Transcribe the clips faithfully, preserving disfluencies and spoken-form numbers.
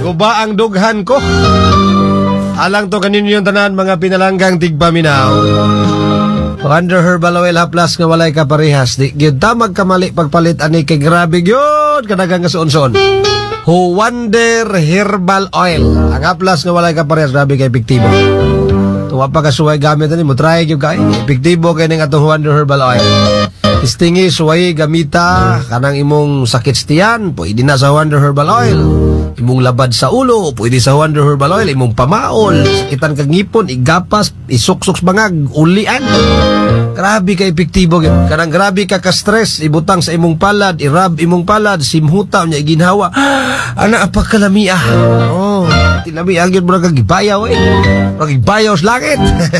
Guba ang dughan ko. Alang to kaninyo yung tanan mga pinalanggang tigpaminaw. Wonder Herbal Oil Haplas nga walay kaparehas. Di gyud ta magkamali pagpalit ani kay grabe gyud kadagang kasuon-suon. Wonder Herbal Oil. Ang haplas nga walay kaparehas grabe kay epektibo. Tuwa pa kasuway gamit ani mo try gyud kay epektibo kay ning atong Wonder Herbal Oil. Istingi suway gamita kanang imong sakit tiyan, pwede na sa Wonder Herbal Oil. Imong labad sa ulo, pwede sa Wonder Herbal Oil. Imong pamaol, sakitan kag ngipon, igapas, isuksok bangag, ulian. Grabe ka epektibo. Kanang grabe ka ka-stress, ibutang sa imong palad, irab imong palad, simhuta nya iginhawa. Ana apa kalamiah. Oh, tilamiah gyud mo kag gibayaw eh. Kag gibayaw sa langit.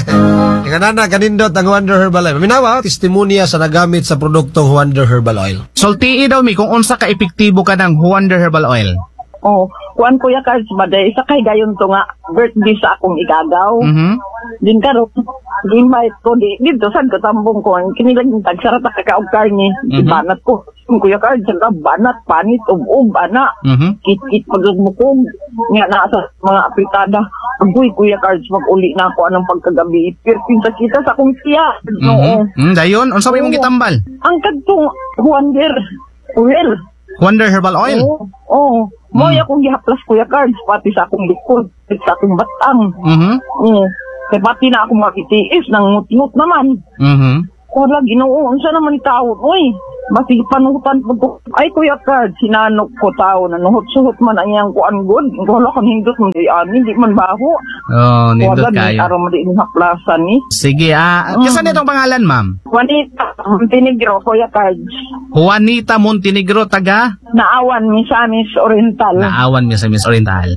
Kanana kanindot ang Wonder Herbal Oil. Minawa, testimonya sa nagamit sa produktong Wonder Herbal Oil. Sultii daw mi kung unsa ka epektibo ka ng Wonder Herbal Oil. Oh, kuan kuya Cards baday isa kay gayon to nga birthday sa akong igagaw. Mhm. Din karo invite ko di dito sad ko tambong ko kini lang tagsara ta ka og karni ibanat ko. Kuya Cards sa banat panit ub-ub ana. Mhm. Kit-kit pagod mo ko nga naa sa mga apritada. Agoy Kuya Cards mag-uli na ako anong pagkagabi. Pirpin sa kita sa akong siya. No. Mm, dayon unsa may mong gitambal? Ang kadtong Wonder Oil. Wonder Herbal Oil. Oo. Oh, mo mm. akong gihaplas Kuya Cards pati sa akong likod, sa akong batang. Mhm. Mm. Kaya pati na akong makitiis nang ngut-ngut naman. Mhm. Wala ginoo, unsa naman tao, oy. Basi panutan po ko. Ay Kuya Cards, sinanok ko tao na nuhot-suhot man ang iyang kuan good. Wala kang hindot mo di ani, di man baho. Oh, nindot wala, kayo. Wala din araw haplasan ni. Sige, ah, mm. Kasan itong pangalan, ma'am? Juanita Montenegro, Kuya Cards. Juanita Montenegro, taga? Naawan, Misamis Oriental. Naawan, Misamis Oriental.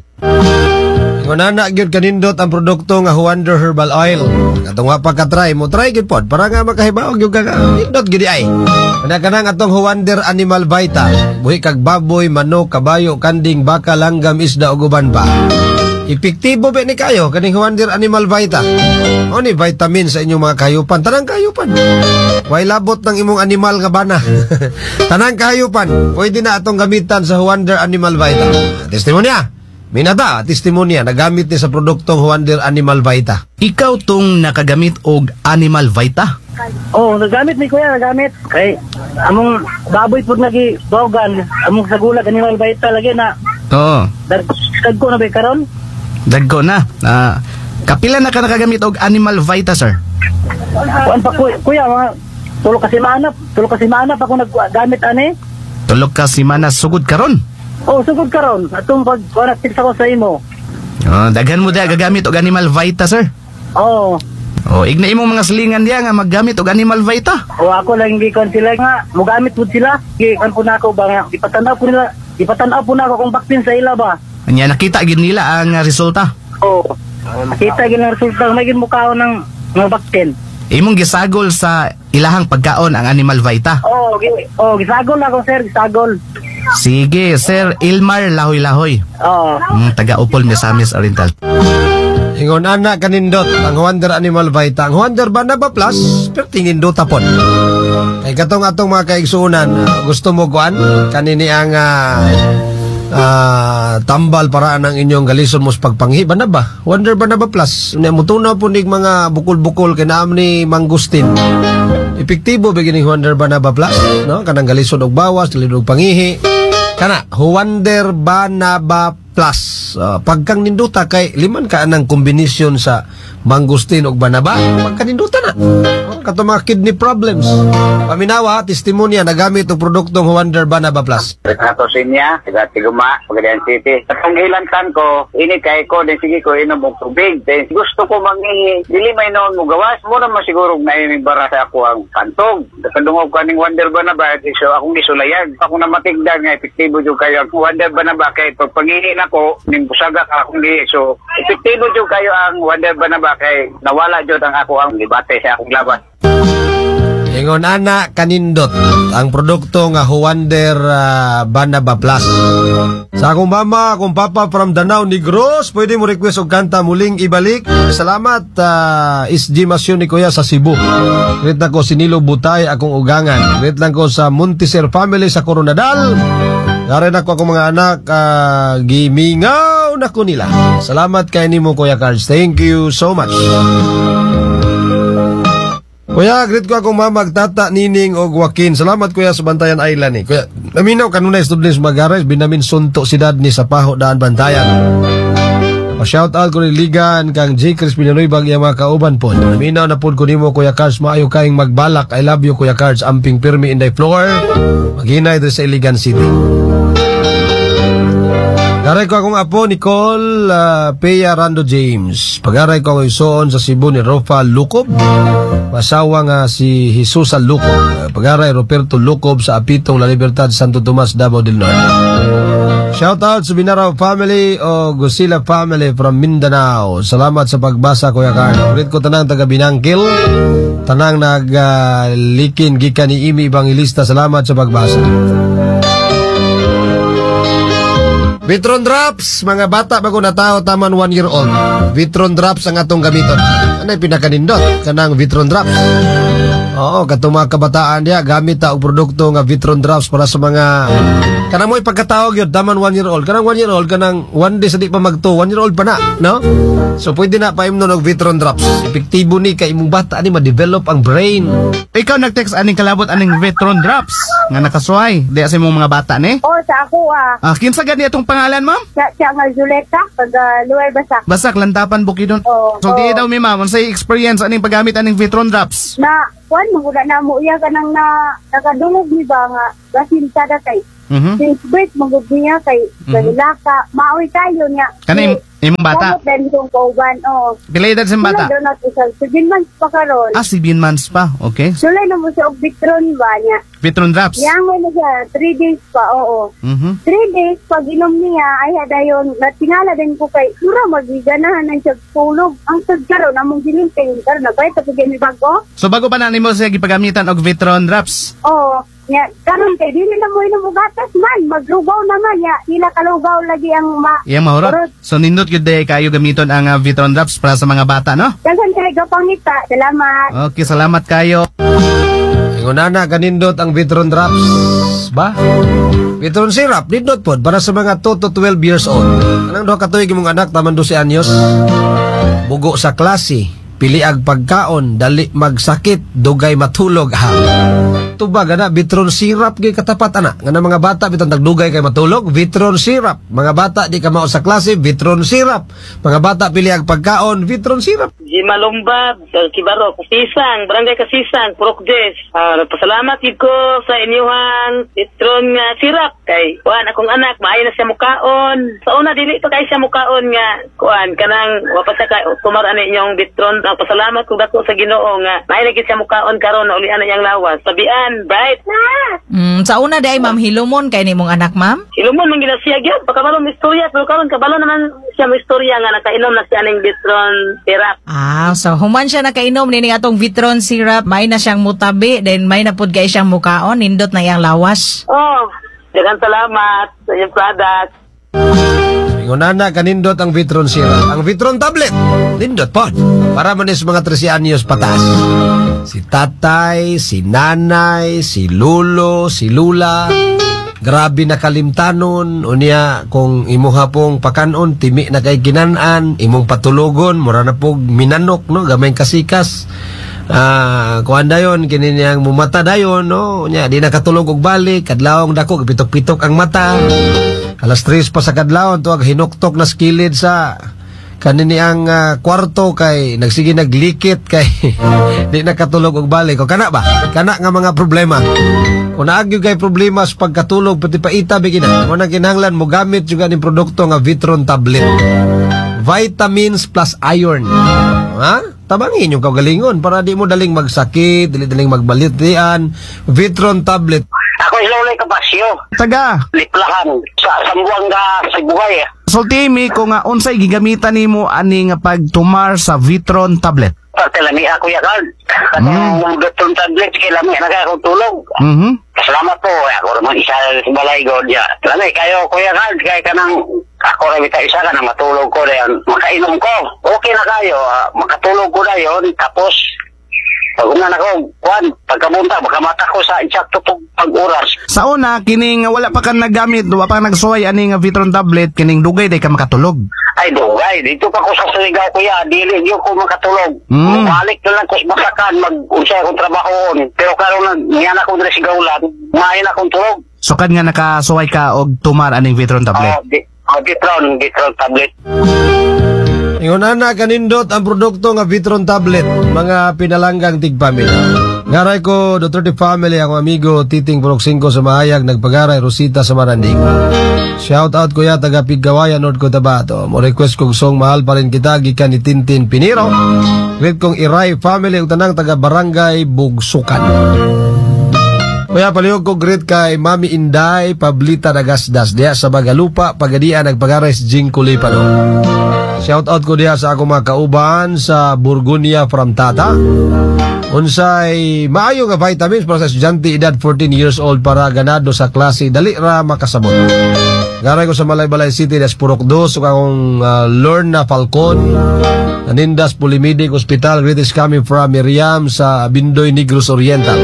Ngunana gyud kanindot ang produkto nga Wonder Herbal Oil. Katong wa pa ka try mo try gyud pod para nga makahibaw gyud ka. Nindot gyud ay. Kana kanang atong Wonder Animal Vita. Buhi kag baboy, manok, kabayo, kanding, baka, langgam, isda ug uban pa. Epektibo ba ni kayo kaning Wonder Animal Vita? O ni vitamin sa inyong mga kayupan. Tanang kayupan. Way labot ng imong animal nga bana. Tanang kayupan. Pwede na atong gamitan sa Wonder Animal Vita. Testimonya. Minata, testimonya, nagamit ni sa produktong Wonder Animal Vita. Ikaw tong nakagamit og Animal Vita? Oh, nagamit ni kuya, nagamit. Kay among baboy pud lagi bogan, among sagulag Animal Vita lagi na. Oo. Dag ko na ba karon? Dagko na. Ah, kapila na ka nakagamit og Animal Vita, sir? Kuan pa kuya, kuya mga tulo ka semana, tulo ka semana pa ko naggamit ani. Tulog ka semana sugod karon? Oh, sugod karon. Atong pag connect ko sa imo. Oh, daghan mo da gagamit og Animal Vita, sir. Oh. Oh, igna imong mga silingan diya nga maggamit og Animal Vita. Oh, ako lang gi kon sila nga mogamit pud sila. Gi kan po nako ba nga ipatanaw po nila, ipatanaw po nako kung vaccine sa ila ba. Anya nakita gid nila ang uh, resulta. Oh. Nakita gid ang resulta may gid mukaon ng ng vaccine. Imong gisagol sa ilahang pagkaon ang Animal Vita. Oh, gi oh gisagol ako sir, gisagol. Sige, Sir Ilmar Lahoy-Lahoy. Oo. Mm, taga-Upol, Misamis Oriental. Ingon ana kanindot ang Wonder Animal Vita. Ang Wonder Banaba Plus, pero tinindot tapon. Kay katong atong mga kaigsuunan, gusto mo kuan kanini ang uh, uh, tambal para ang inyong galison mo sa pagpanghi. Banaba, Wonder Banaba Plus. Mutunaw po ning mga bukol-bukol kinaam ni Mangustin. Epektibo begining Wonder Banaba Plus, no? Kanang galison og bawas, dalid og pangihi. Kana Wonder Banaba Plus. Uh, pagkang ninduta kay liman ka anang kombinasyon sa mangustin ug banaba, pagkaninduta na. Uh, kato mga kidney problems. Paminawa, testimonya nagamit og produktong Wonder Banaba Plus. Retrato sinya, taga Tiguma, Pagadian City. At ang ilantan ko, ini kay ko, din sige ko inom og tubig. Then gusto ko mangihi, dili may noon mo gawas. Muna masigurog na ining bara sa ako ang kantog. Nakadungog ko ning Wonder Banaba, so akong gisulayan. Ako na matigdan nga epektibo jud kayo ang Wonder Banaba kay pag pangihi na ko, ning busaga akong gi. So epektibo jud kayo ang Wonder Banaba kay nawala jud ang ako ang libate sa akong labas. Ingon ana kanindot ang produkto nga Wonder uh, Banaba Plus. Sa akong mama, akong papa from Danao Negros, pwede mo request og kanta muling ibalik. Salamat uh, S G Masyon ni Kuya sa Cebu. Greet na ko Sinilo Butay akong ugangan. Greet lang ko sa Montiser family sa Coronadal. Gari na ko akong mga anak, uh, gimingaw na ko nila. Salamat kay nimo Kuya Cards. Thank you so much. Kuya, greet ko akong mama, tata, nining o Joaquin. Salamat kuya sa Bantayan Island eh. Kuya, naminaw kanunay students magares, binamin sunto si dad ni sa Paho Daan Bantayan. Pa-shout out ko ni Ligan kang J. Chris Pinanoy bag yung mga kauban po. Naminaw na po ko nimo Kuya Cards, maayo kayong magbalak. I love you Kuya Cards, amping pirmi in the floor. Maghinay doon sa Iligan City. Garay ko akong apo, Nicole uh, Pea Rando James. Pagaray ko akong isuon sa Cebu ni Rofa Lukob. Masawa nga si Jesus Lukob. Uh, Pagaray Roberto Lukob sa Apitong La Libertad, Santo Tomas, Davao del Norte. Shout out sa Binaraw family o Gusila family from Mindanao. Salamat sa pagbasa Kuya Carl. Ulit ko tanang taga Binangkil. Tanang naglikin uh, gikan ni Imi Evangelista. Salamat sa pagbasa. Vitron Drops, mga bata bago na tao taman one year old. Vitron Drops ang atong gamiton. Anay pinakanindot kanang Vitron Drops. Oo, katong mga kabataan diya gamit ta og produkto nga Vitron Drops para sa mga kanang mo'y pagkatawag yun, taman one year old. Kanang one year old, kanang one day sa di pa magto, one year old pa na, no? So pwede na paimnon og Vitron Drops. Epektibo ni kay imong bata ani ma-develop ang brain. Ikaw nag-text aning kalabot aning Vitron Drops nga nakasuway. Di sa imong mga bata ni? O, sa ako ah. Ah, kinsa gani atong pangalan, ma'am? Siya, siya nga Zuleta, pag uh, luway basak. Basak lantapan Bukidnon. Oo, So di oo. daw mi ma'am, unsay experience aning paggamit aning Vitron Drops? Na, kuan, magula na mo iya ka nang na, nakadulog ni ba nga, basin sada kay. Mhm. Since birth, magod niya kay, galila ka, maoy tayo niya. Kanang imong bata. Kamot din kong kauban, oo. Pila edad sa bata? Doon natin sa seven months pa karon. Ah, seven months pa. Okay. Sulay na mo siya og Vitron ba niya. Vitron Drops. Yang mo na siya, three days pa, oo. Mhm. Three days, pag inom niya, ay hadayon, natingala din ko kay, sura, magiganahan ng siya tulog. Ang tagkaroon, among gilimping, karoon, nagbayad pa kaya may bago. So bago pa na nimo siya gipagamitan og Vitron Drops. Oo. Ya, karon kay dili na mo inom og gatas man, maglugaw naman ya. Ila kalugaw lagi ang ma. Iyang mahurot. Kurot. So nindot gyud day kayo gamiton ang uh, Vitron Drops para sa mga bata, no? Dagan kay gapangita. Salamat. Okay, salamat kayo. Ingunana kanindot ang Vitron Drops ba? Vitron Syrup, nindot po para sa mga two to twelve years old. Anong doha katuig imong anak taman twelve anyos? Bugo sa klase, pili ag pagkaon, dali magsakit, dugay matulog ha. Tubag ana Vitron Syrup gay katapat ana. Nga mga bata biton tagdugay kay matulog, Vitron Syrup. Mga bata di ka mao sa klase, Vitron Syrup. Mga bata pili ag pagkaon, Vitron Syrup. Jima Lombab, Kibaro, Kasisang, Barangay Kasisang, Prokdes. Uh, Nagpasalamat gid ko sa inyuhang Vitron nga sirap. Kay, kuan, akong anak, maayo na siya mukaon. Sa una, dili pa kay siya mukaon nga, kuan, kanang, wapasa ka, tumaran inyong Vitron. Nagpasalamat ko dako sa Ginoo nga, maayo na gid siya mukaon karon na ulian na iyang lawas. Sabian, bright. Mm, sa una day ma'am hilumon kay nimong anak ma'am. Ilumon man ginasiya gyud, pagkabalon istorya, pero karon kabalo naman siya mo istorya nga nakainom na siya ning Vitron sirap. Ah, so human siya nakainom nini atong Vitron syrup, may na siyang mutabi, then may na pud kay siyang mukaon, nindot na iyang lawas. Oh, daghang salamat sa inyong product. Ingunana kanindot ang Vitron Syrup. Ang Vitron tablet, nindot po. Para manis mga thirteen anyos pataas. Si tatay, si nanay, si lulo, si lula. Grabe na kalimtanon. Unya, kung imuha pong pakanon, timi na kay ginanan, imong patulogon, mura na pong minanok, no? Gamay kasikas. Ah, kuan dayon kini niyang mumata dayon, no? Unya, di nakatulog og balik, kadlawong dako pitok-pitok ang mata. Alas tres pa sa kadlawon tuwag hinuktok na skilid sa kanini ang uh, kwarto kay nagsige naglikit kay di nakatulog og balik. O kana ba? Kana nga mga problema. Kung naagyo kay problema sa pagkatulog pati paita bigina. Mo nang kinahanglan mo gamit juga ning produkto nga Vitron tablet. Vitamins plus iron. Ha? Tabangin yung kagalingon para di mo daling magsakit, dili daling magbalitian. Vitron tablet. Ako ilawlay kapasyo. Taga, Liplahan. Sa Sambuanga, sa Bugay. sultimi ko nga unsay gigamitan nimo ani nga pagtumar sa Vitron tablet. Pagkalami ako yakan. Katong mm. Vitron tablet, kilami na kaya akong tulog. Mhm. Salamat po. Ako naman isa sa balay ko dya. Talami, kayo kuya Carl, kaya ka nang ako rin ita isa ka na matulog ko rin. Makainom ko. Okay na kayo. Uh, makatulog ko na yun. Tapos, Pag una na ko, kuan, pagkamunta, makamata ko sa insakto pag pag-oras. Sa una, kining wala pa ka nagamit, wala pa ka nagsuway aning Vitron tablet, kining dugay day ka makatulog. Ay, dugay. Dito pa ko sa Surigao, kuya. Dili, di ko makatulog. Mm. Balik na lang ko, masakan, mag-unsay akong trabahoon. Pero karon na, niyan ako na sigaulan, mahin akong tulog. So kad nga nakasuway ka og tumar aning Vitron tablet. Oh, di, oh, Vitron, Vitron tablet. Ingon ana kanindot ang produkto nga Vitron tablet, mga pinalanggang tigpamilya. Ngaray ko, Duterte family, akong amigo Titing Purok Singko sa Mahayag, nagpagaray Rosita sa Marandig. Shout out kuya taga Piggawayan, North Cotabato. Mo request kong song Mahal Pa Rin Kita gikan ni Tintin Piniro. Greet kong Iray family ug tanang taga Barangay Bugsukan. Kuya palihog ko greet kay Mami Inday Pablita Nagasdas diya sa Bagalupa, Pagadian, nagpagaray si Jing Kulipano. Shout out ko diya sa akong mga kauban sa Burgunia from Tata. Unsay maayo nga vitamins para sa estudyante edad fourteen years old para ganado sa klase dali ra makasabot. Garay ko sa Malaybalay City das Purok dos ug akong uh, Lorna Falcon. Nanindas Pulimedic Hospital, greetings coming from Miriam sa Bindoy Negros Oriental.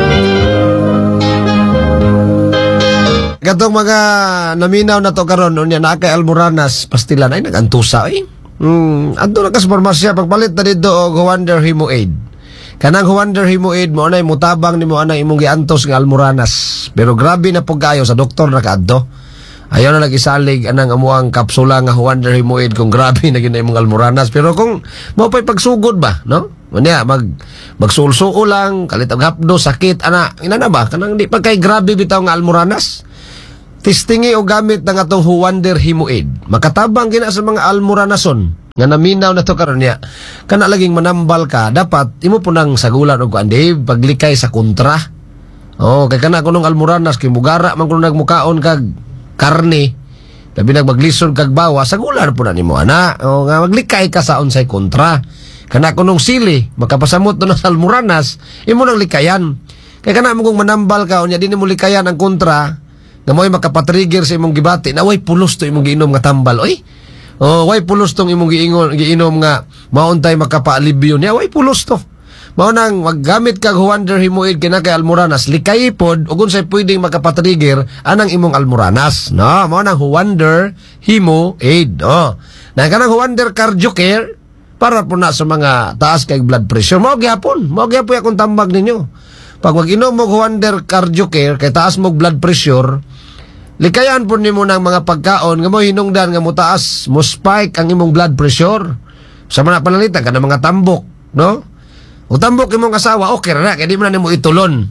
Katong mga naminaw na to karon unya na kay Almoranas pastilan ay nagantusa eh. Hmm, adto na ka sa farmasya pagpalit na dito og Wonder Hemo Aid. Kanang Wonder Hemo Aid mo anay mutabang nimo anay imong giantos nga Almoranas. Pero grabe na pug kayo sa doktor na kaadto. Ayaw na lagi salig anang amuang kapsula nga Wonder Hemo Aid kung grabe na gyud imong Almoranas. Pero kung mo pay pagsugod ba, no? Unya mag magsulsuo lang, kalit og hapdo, sakit ana, ina na ba kanang di pa kay grabe bitaw nga Almoranas. Testingi o gamit ng atong Wonder Hemo Aid. Makatabang gina sa mga Almoranason nga naminaw na to karon niya. Kana laging manambal ka, dapat imo po nang sagulan og kuan Dave paglikay sa kontra. Oh, kay kana kunong Almoranas kay mugara man kuno nagmukaon kag karne. Labi nag maglisod kag bawa, sagulan po na nimo ana. O nga maglikay ka sa unsay kontra. Kana kunong sili, makapasamot na sa Almoranas, imo nang likayan. Kay kana mo kung manambal ka unya dinhi mo likayan ang kontra. Nga mo'y makapatrigger sa imong gibati na way pulos to imong giinom nga tambal oy. Oh, way pulos tong imong giingon giinom nga mauntay makapaalibyo niya, way pulos to. Mao nang maggamit kag Wonder Hemo Aid kina kay Almoranas, likay pod ug unsay pwedeng makapatrigger anang imong Almoranas. No, mao nang Wonder Hemo Aid. Oh. Na kanang Wonder Cardio Care para po na sa mga taas kay blood pressure. Mao gyapon, mao gyapon akong tambag ninyo. Pag mag-inom mo Wonder Cardio Care kay taas mo blood pressure, likayan po nimo ng mga pagkaon nga mo hinungdan nga mo taas, mo spike ang imong blood pressure. Sa mga panalitan ka ng mga tambok, no? O tambok imong asawa, okay na, kaya di mo na nimo itulon.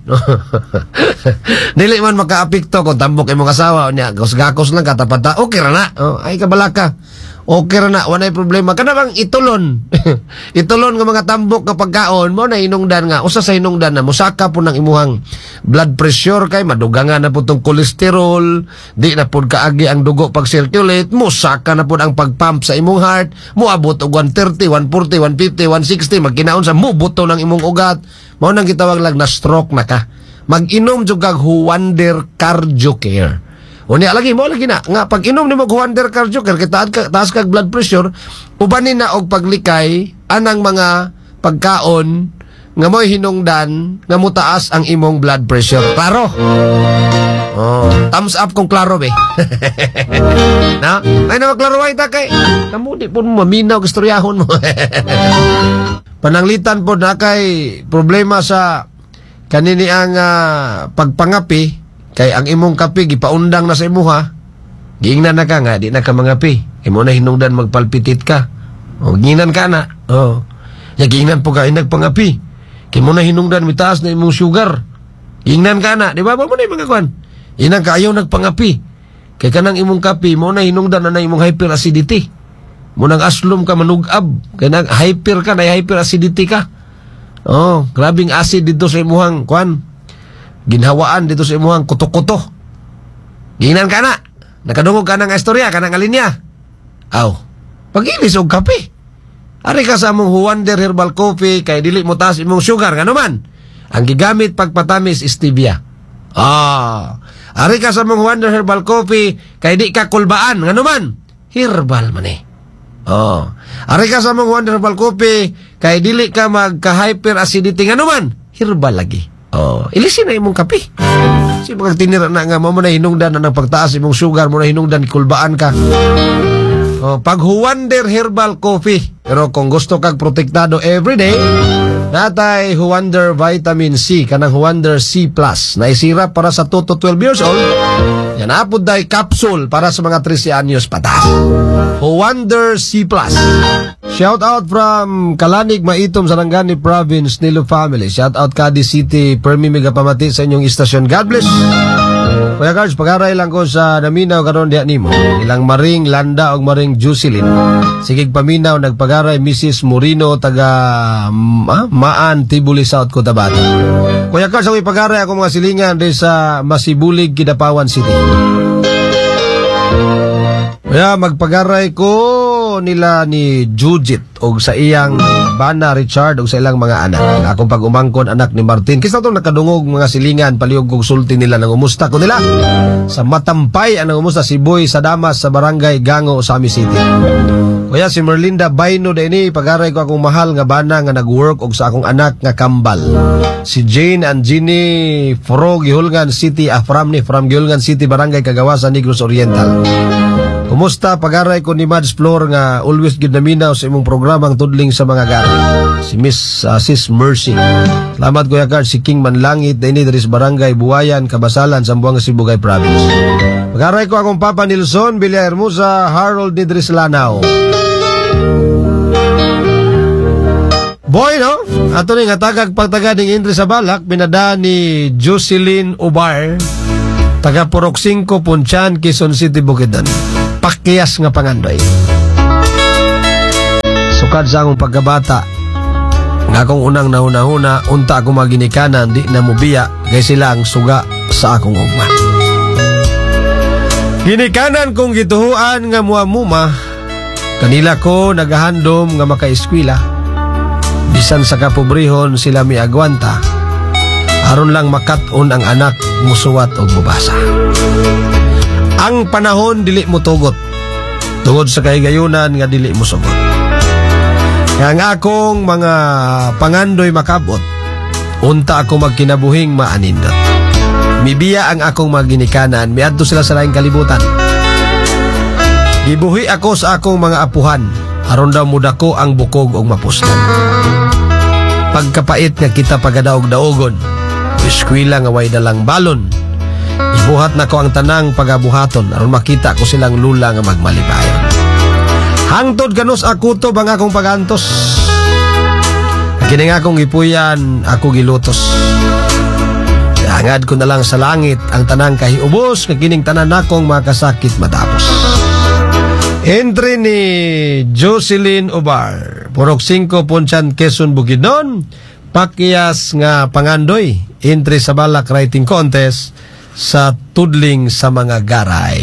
Dili man maka-apekto kung tambok imong asawa, niya, gakos lang katapata, okay na, oh, ay kabalaka. Okay na, wala problema. Kana bang itulon? Itulon nga mga tambok kapag kaon mo na hinungdan nga. Usa sa hinungdan na musaka po ng imuhang blood pressure kay madugangan na po tong kolesterol, di na po kaagi ang dugo pag-circulate, musaka na po ang pagpump sa imong heart, muabot og one thirty, one forty, one fifty, one sixty, magkinaon sa mubuto ng imong ugat. Mao nang gitawag lang na stroke na ka. Mag-inom jud kag Wonder Cardio Care. Unya lagi mo lagi na nga pag inom nimo Wonder Cardio Care kay taas kag blood pressure, ubanin na og paglikay anang mga pagkaon nga mo'y hinungdan nga mutaas ang imong blood pressure. Klaro? Oh, thumbs up kung klaro be. Na? Ay na maklaro ay ta kay. Kamo di pud mo maminaw istoryahon mo. Pananglitan pod na kay problema sa kanini ang uh, pagpangapi. Kay ang imong kape gipaundang na sa imuha, giingnan na ka nga di na ka mangapi. Imo na hinungdan magpalpitit ka. O giingnan ka na. Oh. Ya giingnan po ka nagpangapi. Kay mo na hinungdan mitaas na imong sugar. Giingnan ka na, di ba? Ba mo na mga kwan. Inang ka ayaw nagpangapi. Kay kanang imong kape mo na hinungdan na, na imong hyperacidity. Mo nang aslom ka manugab. Kay nang hyper ka na hyperacidity ka. Oh, grabing acid dito sa imuhang kwan. Ginhawaan dito sa imuhang kuto-kuto. Ginan ka na. Nakadungog ka ng istorya, ka ng alinya. Aw, pag-ilis og kape. Ari ka sa among Wonder Herbal Coffee, kay dili mo taas imong sugar, nga naman. Ang gigamit pagpatamis stevia. Ah, ari ka sa among Wonder Herbal Coffee, kay di ka kulbaan, nga naman. Herbal man eh. Oh, ari ka sa among Wonder Herbal Coffee, kay dili ka magka-hyperacidity, nga naman. herbal lagi. Oh, ilisin na imong kape. Si mga tinira na nga mo na hinungdan na ng pagtaas imong sugar mo na hinungdan kulbaan ka. Oh, pag Huwander Herbal Coffee. Pero kung gusto kag protektado everyday, natay Huwander Vitamin C, kanang Huwander C Plus, na isirap para sa two to twelve years old. Yan apod day capsule para sa mga thirteen anyos pataas. Huwander C Plus. Shout out from Kalanig, Maitom, Sarangani Province, Nilo Family. Shout out Cadiz City, Permi Megapamati sa inyong istasyon. God bless. Kuya Cards, pag-aray lang ko sa naminaw karon diha nimo. Ilang maring Landa og maring Jocelyn. Sigig paminaw nagpag-aray Missus Morino taga ah, Maan, Tibuli, South Cotabato. Kuya Cards, ako pag-aray ako mga silingan di sa Masibulig, Kidapawan City. Kaya magpag-aray ko nila ni Jujit og sa iyang bana Richard og sa ilang mga anak. Akong pag-umangkon anak ni Martin. Kisa itong nakadungog mga silingan palihog kong sulti nila ng umusta ko nila. Sa Matampay ang umusta si Boy sa Damas sa Barangay Gango, Sami City. Kuya si Merlinda Baino da ini pag-aray ko akong mahal nga bana nga nag-work og sa akong anak nga kambal. Si Jane and Ginny Fro Gihulngan City, Afram ni from Gihulngan City, Barangay Kagawasan, Negros Oriental. Kumusta pag-aray ko ni Mads Flor nga always gid naminaw sa imong programang tudling sa mga gari. Si Miss uh, Sis Mercy. Salamat Kuya Card, si King Manlangit dinhi diri sa Barangay Buwayan, Kabasalan, Zamboanga, Sibugay Province. Pag-aray ko akong Papa Nilson Villahermosa, Harold ni diri sa Lanao. Boy, no? Ato ni nga tagag pagtaga ning Indri sa Balak, pinada ni Jocelyn Ubar, taga Purok Cinco, Punchan, Quezon City, Bukidnon. Pakyas nga pangandoy. Sukad sa akong pagkabata, nga akong unang nahuna-huna, unta akong maginikanan, di na mubiya, kay sila ang suga sa akong ugma. Ginikanan kong gituhuan nga muamuma, kanila ko nagahandom nga makaeskwela. Bisan sa kapobrihon sila miagwanta, aron lang makat-on ang anak musuwat o mubasa. Ang panahon dili mo tugot, tungod sa kahigayunan nga dili mo sugot. Nga nga akong mga pangandoy makabot, unta ako magkinabuhing maanindot. Mibiya ang akong maginikanan, miadto sila sa laing kalibutan. Gibuhi ako sa akong mga apuhan, aron daw mudako ang bukog og mapuslan. Pagkapait nga kita pagadaog-daogon, eskwela nga way dalang balon, ibuhat na ko ang tanang pagabuhaton aron makita ko silang lula nga magmalipayon. Hangtod kanus ako to bang akong pagantos. Kini nga akong ipuyan, ako gilutos. Hangad ko na lang sa langit ang tanang kahiubos nga kining tanan nakong makasakit matapos. Entry ni Jocelyn Ubar, Purok Cinco, Punchan, Quezon, Bukidnon. Pakyas nga pangandoy, entry sa Balak Writing Contest sa tudling sa mga garay.